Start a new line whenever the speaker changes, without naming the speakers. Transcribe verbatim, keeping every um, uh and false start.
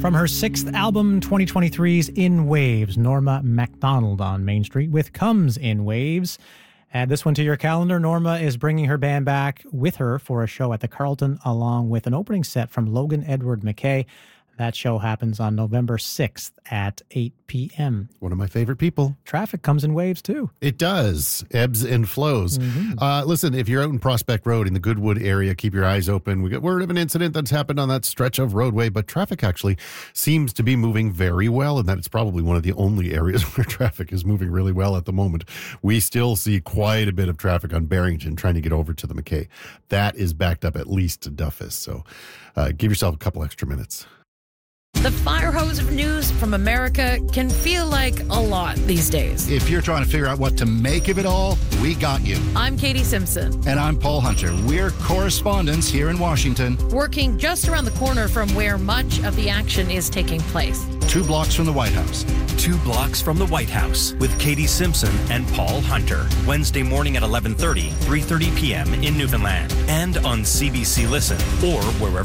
From her sixth album, twenty twenty-three's In Waves, Norma MacDonald on Main Street with Comes in Waves. Add this one to your calendar. Norma is bringing her band back with her for a show at the Carlton, along with an opening set from Logan Edward McKay. That show happens on November sixth at eight p.m.
One of my favorite people.
Traffic comes in waves, too.
It does. Ebbs and flows. Mm-hmm. Uh, listen, if you're out in Prospect Road in the Goodwood area, keep your eyes open. We got word of an incident that's happened on that stretch of roadway, but traffic actually seems to be moving very well, and that it's probably one of the only areas where traffic is moving really well at the moment. We still see quite a bit of traffic on Barrington trying to get over to the McKay. That is backed up at least to Duffus, so uh, give yourself a couple extra minutes.
The fire hose of news from America can feel like a lot these days.
If you're trying to figure out what to make of it all, we got you.
I'm Katie Simpson.
And I'm Paul Hunter. We're correspondents here in Washington.
Working just around the corner from where much of the action is taking place.
Two blocks from the White House.
Two blocks from the White House with Katie Simpson and Paul Hunter. Wednesday morning at eleven thirty, three thirty p.m. in Newfoundland. And on C B C Listen or wherever